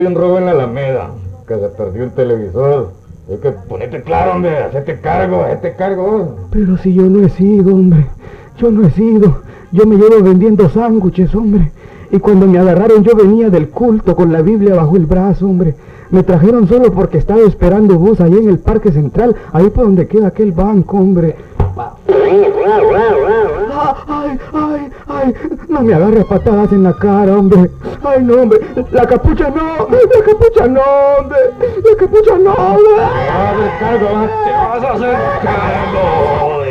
Un robo en la Alameda, que se perdió el televisor. Hay que ponerte claro, hombre, hacete cargo. Pero si yo no he sido, hombre, yo no he sido. Yo me llevo vendiendo sándwiches, hombre. Y cuando me agarraron yo venía del culto con la Biblia bajo el brazo, hombre. Me trajeron solo porque estaba esperando bus ahí en el Parque Central, ahí por donde queda aquel banco, hombre. Ay, no me agarre patadas en la cara, hombre. Ay, no, hombre, la capucha no, hombre, la capucha no. Haz cargo, te vas a hacer cargo.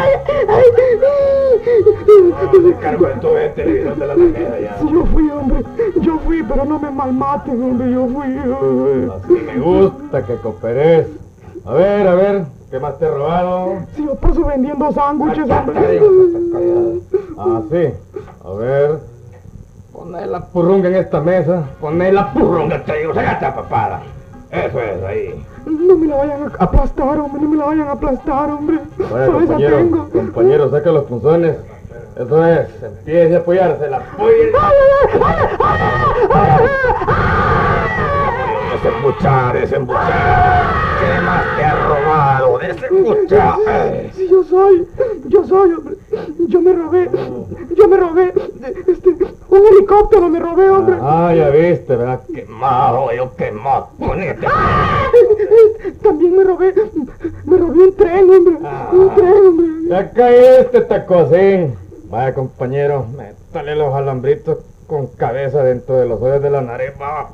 Haz cargo de todo el televisor de la Alameda ya. Sí, yo fui, pero no me malmaten, hombre, yo fui. Así me gusta que cooperes. A ver, ¿qué más te he robado? Si yo paso vendiendo sándwiches, hombre. Ah, sí. A ver. Poné la purrunga en esta mesa. Poné la purrunga, te digo. Sácate, papada. Eso es, ahí. No me la vayan a aplastar, hombre. Vaya, compañero, saca los punzones. Eso es. Empiece a apoyarse. La apoye. Desembuchar. ¿Qué más te ha robado? Desembuchar. Sí, yo soy, hombre. Yo me robé, un helicóptero me robé, hombre. Ah, ya viste, ¿verdad? Quemado. Ponete. También me robé un tren, hombre. Ya caíste, tacocín. Vaya, compañero, métale los alambritos con cabeza dentro de los hoyos de la nariz. Va.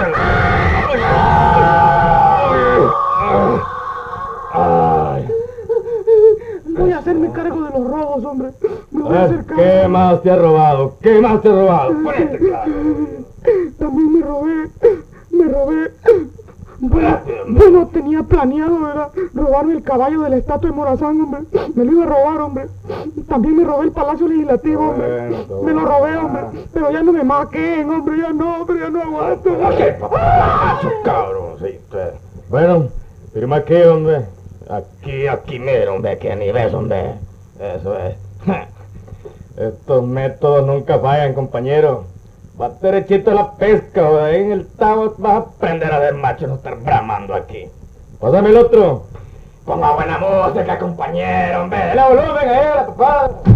Ay. Voy a hacerme cargo de los robos, hombre. Me voy a hacer cargo. ¿Qué más te ha robado? Ponete claro. También me robé. Bueno, tenía planeado, ¿verdad? Robarme el caballo de la estatua de Morazán, hombre. Me lo iba a robar, hombre. También me robé el Palacio Legislativo, hombre. Me lo robé, hombre. Pero ya no me maquen, hombre. Ya no aguanto. ¿Qué papacho, cabrón? Sí, bueno, firma aquí, hombre. Aquí mero, hombre. Aquí a nivel, hombre. Eso es. Estos métodos nunca fallan, compañero. Va derechito a la pesca, o ahí en el tabo vas a aprender a ver macho, no estar bramando aquí. Pásame el otro. Ponga buena música, compañero, hombre. Dale volumen ahí a la papada.